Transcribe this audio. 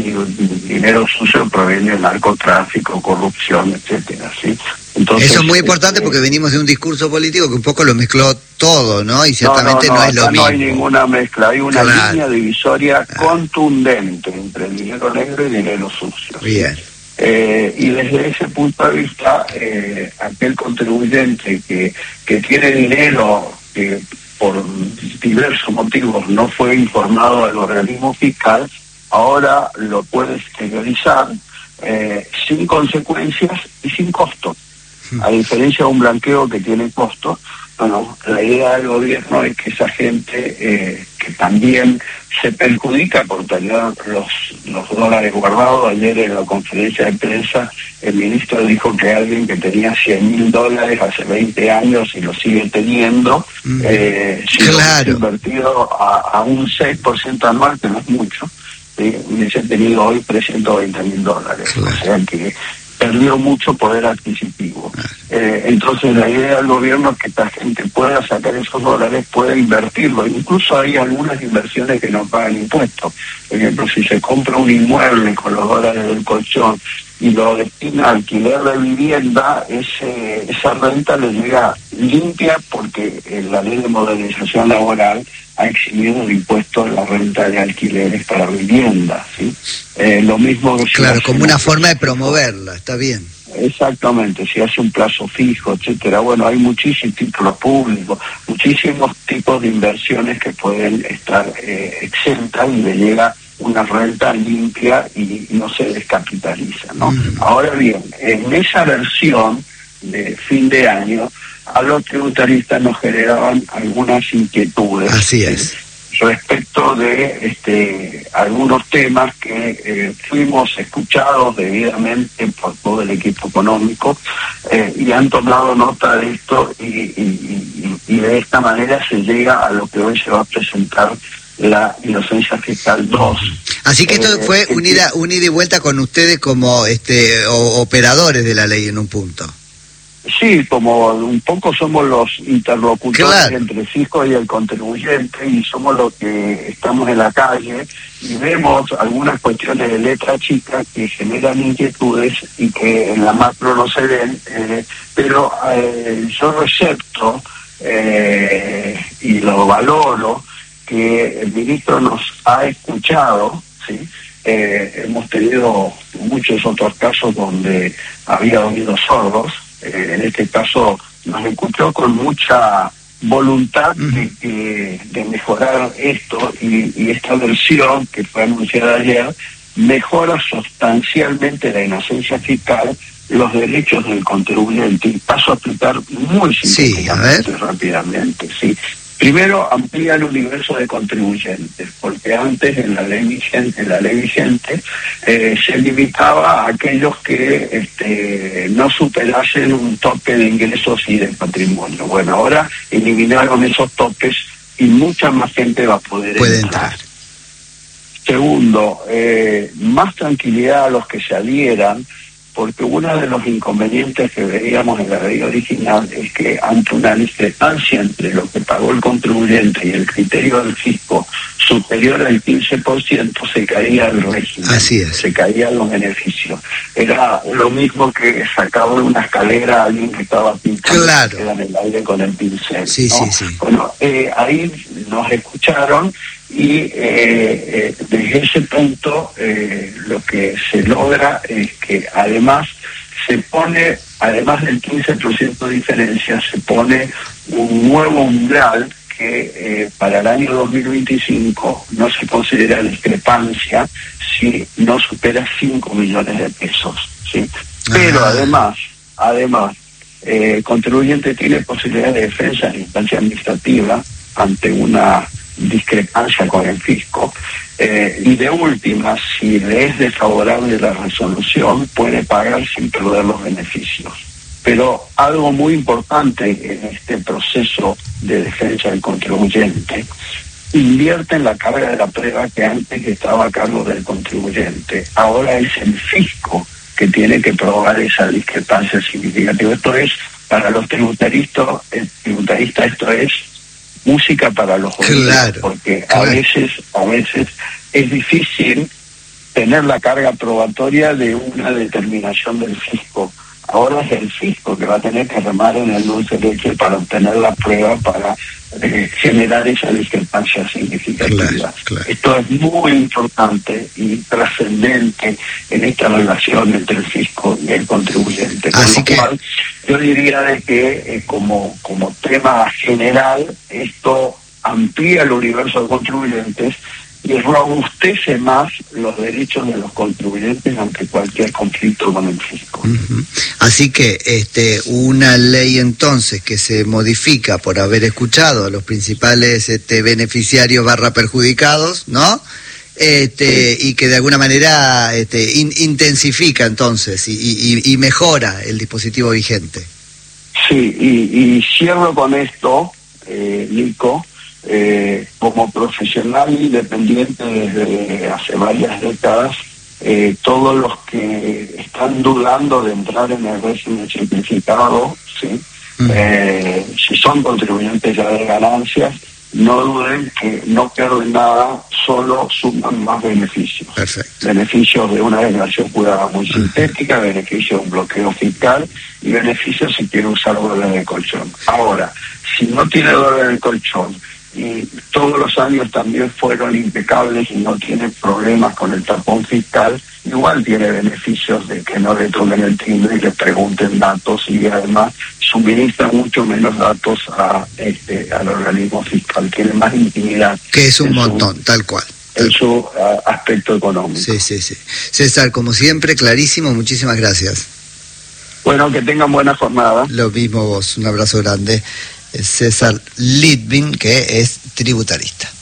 dinero sucio proviene del narcotráfico, corrupción, etcétera, ¿sí? Entonces, eso es muy importante porque venimos de un discurso político que un poco lo mezcló todo, ¿no? Y ciertamente no es lo mismo. No hay ninguna mezcla, hay una línea divisoria contundente entre dinero negro y dinero sucio. Bien. Y desde ese punto de vista, aquel contribuyente que tiene dinero que por diversos motivos no fue informado al organismo fiscal, ahora lo puede exteriorizar sin consecuencias y sin costo. A diferencia de un blanqueo que tiene costo, bueno, la idea del gobierno es que esa gente que también se perjudica por tener los dólares guardados. Ayer en la conferencia de prensa el ministro dijo que alguien que tenía $100.000 hace 20 años y lo sigue teniendo, si lo hubiese invertido a un 6% anual, que no es mucho, hubiese tenido hoy $320.000. O sea que perdió mucho poder adquisitivo. Entonces la idea del gobierno es que esta gente pueda sacar esos dólares, pueda invertirlo. Incluso hay algunas inversiones que no pagan impuestos. Por ejemplo, si se compra un inmueble con los dólares del colchón y lo destina a alquiler de vivienda, esa renta le llega limpia porque la ley de modernización laboral ha eximido de impuestos la renta de alquileres para vivienda, ¿sí? Lo mismo que claro, como una forma de promoverla, está bien. Exactamente, si hace un plazo fijo, etcétera. Bueno, hay muchísimos títulos públicos, muchísimos tipos de inversiones que pueden estar exentas y le llega una renta limpia y no se descapitaliza, ¿no? Ahora bien, en esa versión de fin de año, a los tributaristas nos generaban algunas inquietudes. Así es. Respecto de algunos temas que fuimos escuchados debidamente por todo el equipo económico y han tomado nota de esto y de esta manera se llega a lo que hoy se va a presentar la inocencia fiscal 2. Así que esto fue un ida y vuelta con ustedes como operadores de la ley en un punto. Sí, como un poco somos los interlocutores entre el fisco y el contribuyente, y somos los que estamos en la calle y vemos algunas cuestiones de letra chica que generan inquietudes y que en la macro no se ven, pero yo recepto y lo valoro que el ministro nos ha escuchado, ¿sí? Hemos tenido muchos otros casos donde había oídos sordos. En este caso nos escuchó con mucha voluntad de mejorar esto y esta versión que fue anunciada ayer mejora sustancialmente la inocencia fiscal, los derechos del contribuyente, y paso a explicar muy sintéticamente, rápidamente, ¿sí? Primero, amplía el universo de contribuyentes, porque antes en la ley vigente se limitaba a aquellos que no superasen un tope de ingresos y de patrimonio. Bueno, ahora eliminaron esos topes y mucha más gente va a poder entrar. Segundo, más tranquilidad a los que se adhieran, porque uno de los inconvenientes que veíamos en la ley original es que ante una discrepancia entre lo que pagó el contribuyente y el criterio del fisco superior al 15%, se caía el régimen. Así es. Se caían los beneficios. Era lo mismo que sacaba de una escalera a alguien que estaba pintando en el aire con el pincel. Sí, ¿no? Sí. Bueno, ahí nos escucharon y desde ese punto lo que se logra es que además se pone, además del 15% de diferencia, se pone un nuevo umbral que para el año 2025 no se considera discrepancia si no supera 5 millones de pesos, ¿sí? Pero además, el contribuyente tiene posibilidad de defensa en instancia administrativa ante una discrepancia con el fisco, y de última, si le es desfavorable la resolución, puede pagar sin perder los beneficios. Pero algo muy importante en este proceso de defensa del contribuyente, invierte en la carga de la prueba que antes estaba a cargo del contribuyente. Ahora es el fisco que tiene que probar esa discrepancia significativa. Esto es, para los tributaristas, esto es música para los oídos, porque a veces es difícil tener la carga probatoria de una determinación del fisco. Ahora es el fisco que va a tener que remar en el dulce de leche para obtener la prueba, para generar esa discrepancia significativa. Claro. Esto es muy importante y trascendente en esta relación entre el fisco y el contribuyente. Con lo cual, yo diría de que como tema general, esto amplía el universo de contribuyentes y robustece más los derechos de los contribuyentes ante cualquier conflicto con el fisco. Uh-huh. Así que una ley entonces que se modifica por haber escuchado a los principales beneficiarios / perjudicados, ¿no? Y que de alguna manera intensifica entonces y mejora el dispositivo vigente. Sí, y cierro con esto, Nico. Como profesional independiente desde hace varias décadas, todos los que están dudando de entrar en el régimen simplificado, ¿sí? Si son contribuyentes ya de ganancias, no duden que no pierden nada, solo suman más beneficios. Perfecto. Beneficios de una declaración jurada muy sintética, beneficios de un bloqueo fiscal y beneficios si quiere usar dólares de colchón. Ahora, si no tiene dólares de colchón y todos los años también fueron impecables y no tiene problemas con el tapón fiscal, igual tiene beneficios de que no le tomen el timbre y le pregunten datos, y además suministra mucho menos datos al organismo fiscal, tiene más intimidad. Que es un montón, tal cual. En su aspecto económico. Sí. César, como siempre, clarísimo, muchísimas gracias. Bueno, que tengan buena jornada. Lo mismo vos, un abrazo grande. César Litvin, que es tributarista.